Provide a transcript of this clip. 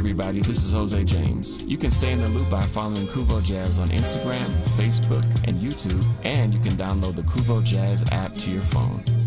everybody, this is Jose James. You can stay in the loop by following Kuvo Jazz on Instagram, Facebook, and YouTube, and you can download the Kuvo Jazz app to your phone.